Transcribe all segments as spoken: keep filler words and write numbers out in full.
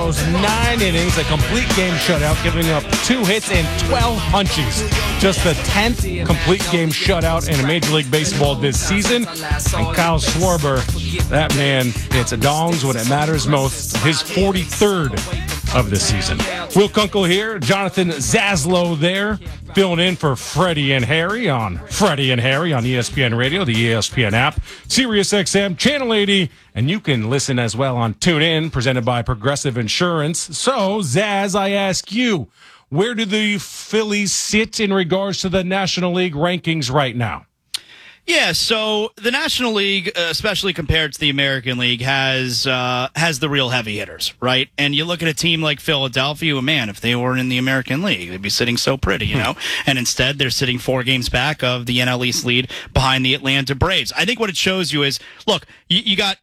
goes nine innings, a complete game shutout, giving up two hits and twelve punches. Just the tenth complete game shutout in Major League Baseball this season. And Kyle Schwarber, that man hits dongs when it matters most. His forty-third of the season. Will Kunkel here, Jonathan Zaslow there, filling in for Freddie and Harry on Freddie and Harry on E S P N Radio, the E S P N app, Sirius X M, Channel eighty, and you can listen as well on TuneIn, presented by Progressive Insurance. So, Zaz, I ask you, where do the Phillies sit in regards to the National League rankings right now? Yeah, so the National League, especially compared to the American League, has uh, has the real heavy hitters, right? And you look at a team like Philadelphia, well, man, if they were in the American League, they'd be sitting so pretty, you know? And instead, they're sitting four games back of the N L East lead behind the Atlanta Braves. I think what it shows you is, look, you, you got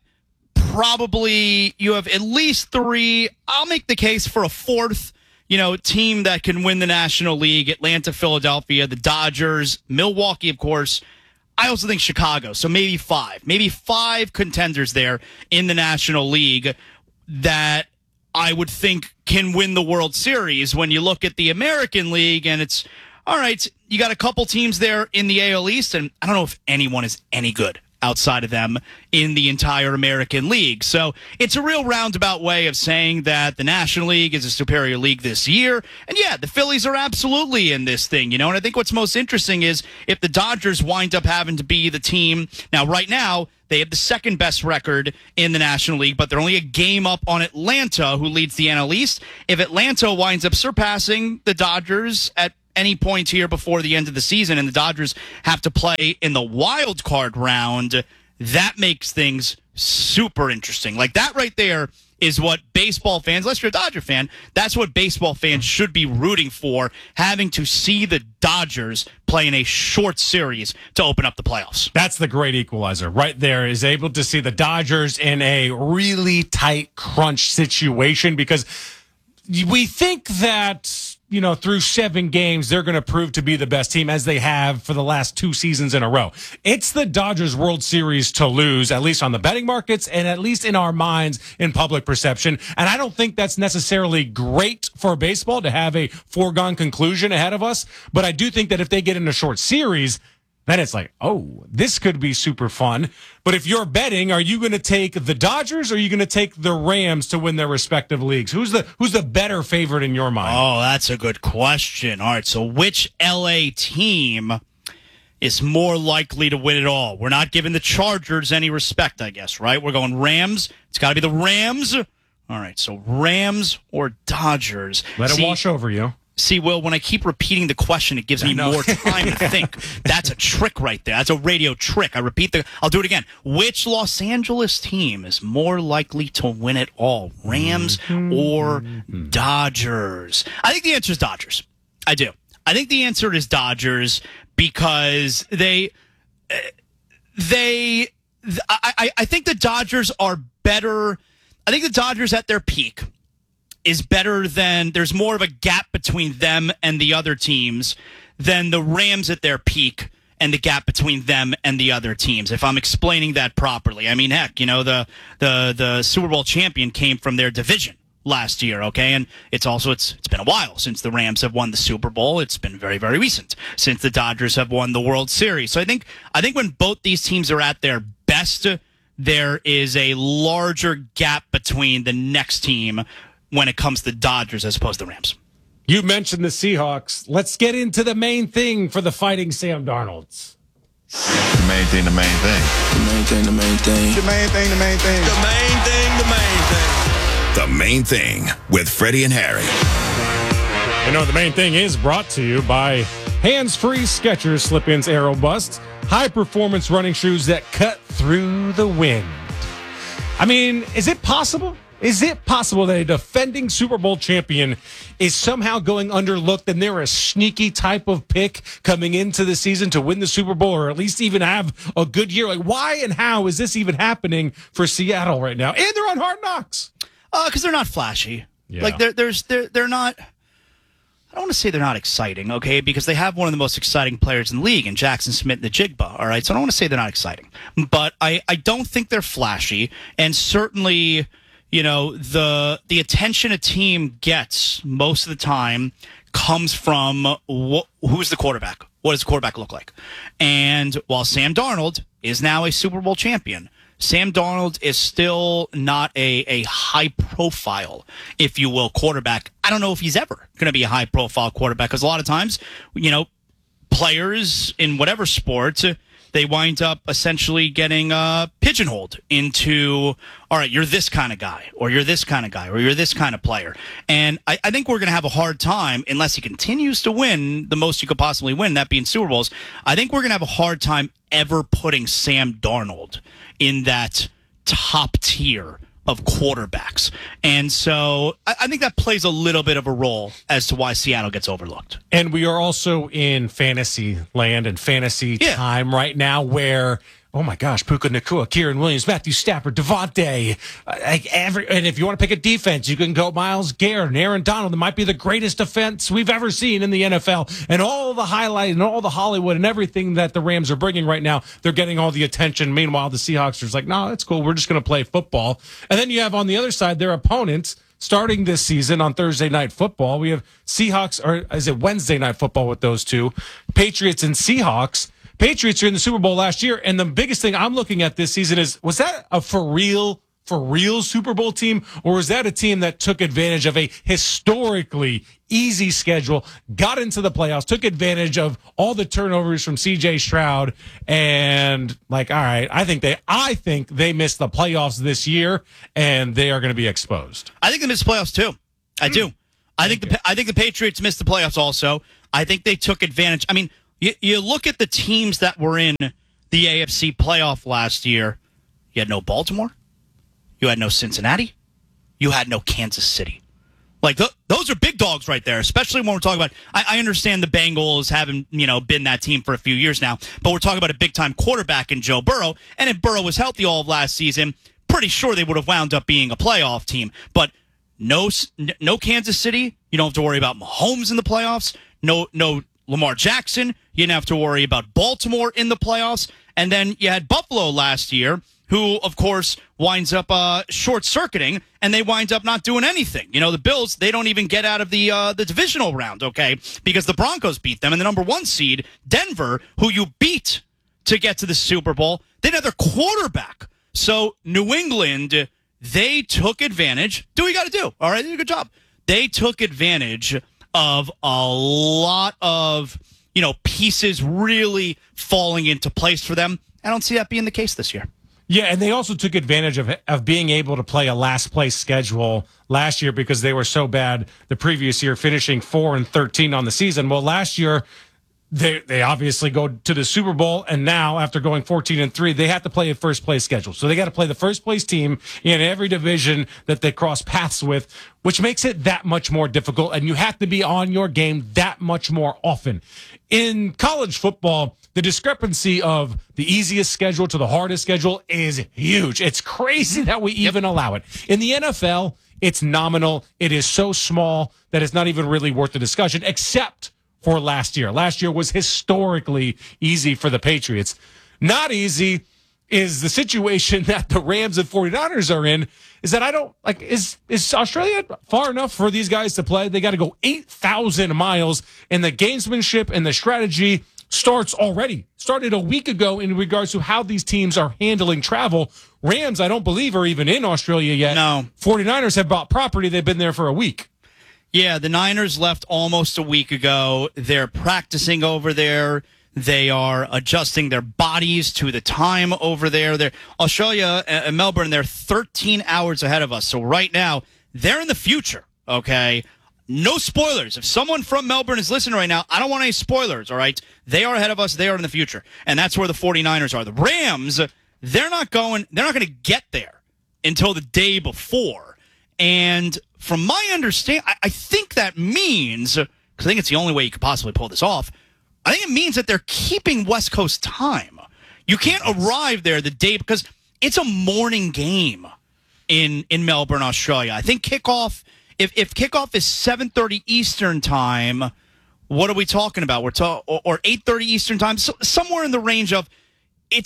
probably, you have at least three, I'll make the case for a fourth, you know, team that can win the National League: Atlanta, Philadelphia, the Dodgers, Milwaukee, of course. I also think Chicago, so maybe five. Maybe five contenders there in the National League that I would think can win the World Series. When you look at the American League, and it's, all right, you got a couple teams there in the A L East, and I don't know if anyone is any good outside of them in the entire American League. So it's a real roundabout way of saying that the National League is a superior league this year. And yeah, the Phillies are absolutely in this thing, you know, and I think what's most interesting is if the Dodgers wind up having to be the team. Now, right now, they have the second best record in the National League, but they're only a game up on Atlanta, who leads the N L East. If Atlanta winds up surpassing the Dodgers at any point here before the end of the season, and the Dodgers have to play in the wild card round, that makes things super interesting. Like, that right there is what baseball fans, unless you're a Dodger fan, that's what baseball fans should be rooting for, having to see the Dodgers play in a short series to open up the playoffs. That's the great equalizer right there, is able to see the Dodgers in a really tight crunch situation, because we think that, you know, through seven games, they're going to prove to be the best team, as they have for the last two seasons in a row. It's the Dodgers World Series to lose, at least on the betting markets and at least in our minds in public perception. And I don't think that's necessarily great for baseball to have a foregone conclusion ahead of us. But I do think that if they get in a short series, then it's like, oh, this could be super fun. But if you're betting, are you going to take the Dodgers or are you going to take the Rams to win their respective leagues? Who's the who's the better favorite in your mind? Oh, that's a good question. All right, so which L A team is more likely to win it all? We're not giving the Chargers any respect, I guess, right? We're going Rams. It's got to be the Rams. All right, so Rams or Dodgers? Let See, it wash over you. See, Will, when I keep repeating the question, it gives me more time to think. That's a trick right there. That's a radio trick. I repeat the, I'll do it again. Which Los Angeles team is more likely to win it all? Rams or Dodgers? I think the answer is Dodgers. I do. I think the answer is Dodgers because they, they, I, I think the Dodgers are better. I think the Dodgers at their peak is better than, there's more of a gap between them and the other teams than the Rams at their peak and the gap between them and the other teams, if I'm explaining that properly. I mean, heck, you know, the the the Super Bowl champion came from their division last year, okay? And it's also, it's it's been a while since the Rams have won the Super Bowl. It's been very, very recent since the Dodgers have won the World Series. So I think I think when both these teams are at their best, there is a larger gap between the next team when it comes to the Dodgers as opposed to the Rams. You mentioned the Seahawks. Let's get into the main thing for the Fighting Sam Darnolds. The main thing, the main thing. The main thing, the main thing. The main thing, the main thing. The main thing, the main thing. The Main Thing with Freddie and Harry. You know, the main thing is brought to you by hands-free Skechers Slip-ins Aero Bust, high-performance running shoes that cut through the wind. I mean, is it possible? Is it possible that a defending Super Bowl champion is somehow going underlooked and they're a sneaky type of pick coming into the season to win the Super Bowl or at least even have a good year? Like, why and how is this even happening for Seattle right now? And they're on Hard Knocks. Uh, because they're not flashy. Yeah. Like, they're, there's, they're, they're not... I don't want to say they're not exciting, okay, because they have one of the most exciting players in the league in Jackson Smith and the Jigba, all right? So I don't want to say they're not exciting. But I, I don't think they're flashy, and certainly... you know, the the attention a team gets most of the time comes from wh- who's the quarterback. What does the quarterback look like? And while Sam Darnold is now a Super Bowl champion, Sam Darnold is still not a, a high-profile, if you will, quarterback. I don't know if he's ever going to be a high-profile quarterback because a lot of times, you know, players in whatever sport, they wind up essentially getting uh, pigeonholed into, all right, you're this kind of guy, or you're this kind of guy, or you're this kind of player. And I, I think we're going to have a hard time, unless he continues to win the most you could possibly win, that being Super Bowls. I think we're going to have a hard time ever putting Sam Darnold in that top tier of quarterbacks. And so I, I think that plays a little bit of a role as to why Seattle gets overlooked. And we are also in fantasy land and fantasy yeah. time right now where, oh my gosh, Puka Nacua, Kieran Williams, Matthew Stafford, Devontae, like every, and if you want to pick a defense, you can go Myles Garrett and Aaron Donald. It might be the greatest defense we've ever seen in the N F L. And all the highlight and all the Hollywood and everything that the Rams are bringing right now, they're getting all the attention. Meanwhile, the Seahawks are just like, no, it's cool. We're just going to play football. And then you have on the other side their opponents starting this season on Thursday Night Football. We have Seahawks, or is it Wednesday Night Football with those two? Patriots and Seahawks. Patriots are in the Super Bowl last year, and the biggest thing I'm looking at this season is, was that a for real, for real Super Bowl team, or was that a team that took advantage of a historically easy schedule, got into the playoffs, took advantage of all the turnovers from C J Stroud, and like, all right, I think they, I think they missed the playoffs this year, and they are going to be exposed. I think they missed the playoffs too. I do. I think the I think the Patriots missed the playoffs also. I think they took advantage. I mean, You, you look at the teams that were in the A F C playoff last year. You had no Baltimore. You had no Cincinnati. You had no Kansas City. Like, th- those are big dogs right there, especially when we're talking about, I, I understand the Bengals haven't, you know, been that team for a few years now, but we're talking about a big-time quarterback in Joe Burrow, and if Burrow was healthy all of last season, pretty sure they would have wound up being a playoff team. But no, no Kansas City. You don't have to worry about Mahomes in the playoffs. No, no Lamar Jackson. You didn't have to worry about Baltimore in the playoffs. And then you had Buffalo last year, who, of course, winds up uh, short-circuiting, and they wind up not doing anything. You know, the Bills, they don't even get out of the uh, the divisional round, okay, because the Broncos beat them. And the number one seed, Denver, who you beat to get to the Super Bowl, they didn't have their quarterback. So New England, they took advantage. Do what you got to do. All right, they did a good job. They took advantage of a lot of, you know, pieces really falling into place for them. I don't see that being the case this year. Yeah, and they also took advantage of of being able to play a last place schedule last year because they were so bad the previous year, finishing four and thirteen on the season. Well, last year they they obviously go to the Super Bowl, and now after going fourteen and three, they have to play a first place schedule. So they got to play the first place team in every division that they cross paths with, which makes it that much more difficult, and you have to be on your game that much more often. In college football, the discrepancy of the easiest schedule to the hardest schedule is huge. It's crazy that we even yep. allow it. In the N F L, it's nominal. It is so small that it's not even really worth the discussion, except for last year. Last year was historically easy for the Patriots. Not easy is the situation that the Rams and 49ers are in, is that I don't, like, is is Australia far enough for these guys to play? They got to go eight thousand miles, and the gamesmanship and the strategy starts already. Started a week ago in regards to how these teams are handling travel. Rams, I don't believe, are even in Australia yet. No. 49ers have bought property. They've been there for a week. Yeah, the Niners left almost a week ago. They're practicing over there. They are adjusting their bodies to the time over there. They're, Australia and Melbourne, they're thirteen hours ahead of us. So right now, they're in the future, okay? No spoilers. If someone from Melbourne is listening right now, I don't want any spoilers, all right? They are ahead of us. They are in the future. And that's where the 49ers are. The Rams, they're not going, they're not going to get there until the day before. And from my understanding, I, I think that means, because I think it's the only way you could possibly pull this off, I think it means that they're keeping West Coast time. You can't arrive there the day, because it's a morning game in, in Melbourne, Australia. I think kickoff, if, if kickoff is seven thirty Eastern time, what are we talking about? We're ta- or, or eight thirty Eastern time, so somewhere in the range of, it's like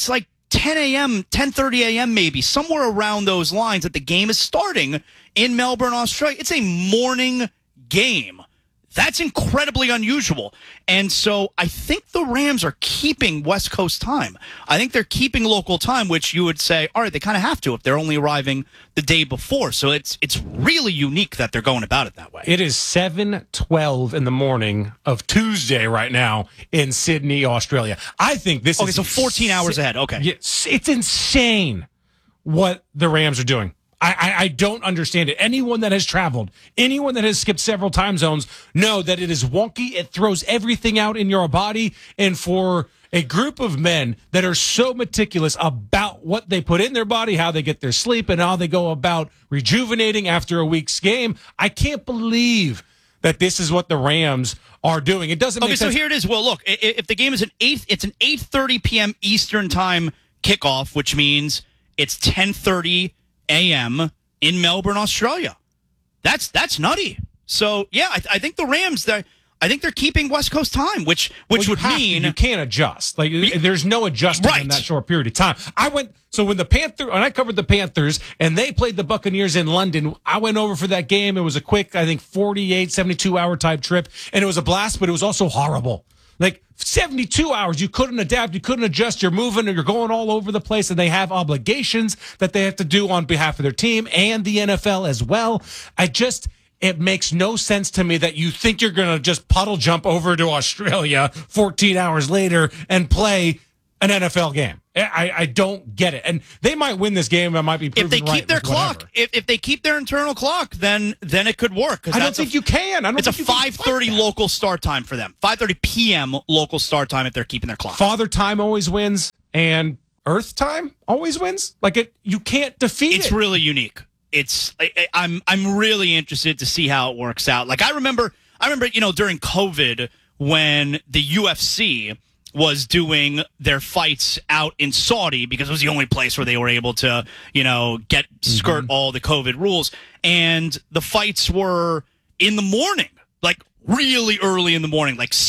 ten a.m., ten thirty a.m. maybe, somewhere around those lines that the game is starting in Melbourne, Australia. It's a morning game. That's incredibly unusual. And so I think the Rams are keeping West Coast time. I think they're keeping local time, which you would say, all right, they kind of have to if they're only arriving the day before. So it's it's really unique that they're going about it that way. It is seven twelve in the morning of Tuesday right now in Sydney, Australia. I think this Okay, is... so fourteen hours ahead. Okay. It's, it's insane what the Rams are doing. I, I, I don't understand it. Anyone that has traveled, anyone that has skipped several time zones, know that it is wonky. It throws everything out in your body. And for a group of men that are so meticulous about what they put in their body, how they get their sleep, and how they go about rejuvenating after a week's game, I can't believe that this is what the Rams are doing. It doesn't make okay, sense. so here it is. Well, look, i- if the game is an eight, it's an eight thirty p.m. Eastern time kickoff, which means it's ten thirty a.m. in Melbourne, Australia. That's that's nutty. So yeah, I, I think the Rams, they're, I think they're keeping West Coast time, which which Well, you would have to. mean You can't adjust. Like there's no adjustment in Right. that short period of time. I went so when the Panther when I covered the Panthers and they played the Buccaneers in London, I went over for that game. It was a quick, I think forty-eight, seventy-two hour type trip, and it was a blast, but it was also horrible. Like seventy-two hours, you couldn't adapt, you couldn't adjust, you're moving and you're going all over the place, and they have obligations that they have to do on behalf of their team and the N F L as well. I just, it makes no sense to me that you think you're going to just puddle jump over to Australia fourteen hours later and play an N F L game. I, I don't get it. And they might win this game. I might be proven if they keep right their with clock, whatever. if, if they keep their internal clock, then then it could work. 'cause I don't that's a- think you can. I don't It's a think you can five fight thirty that. local start time for them. five thirty p.m. local start time if they're keeping their clock. Father time always wins, and Earth time always wins. Like it, you can't defeat It's it. really unique. It's I, I- I'm I'm really interested to see how it works out. Like I remember I remember you know during COVID when the U F C was doing their fights out in Saudi because it was the only place where they were able to you know get skirt Mm-hmm. all the COVID rules, and the fights were in the morning, like really early in the morning, like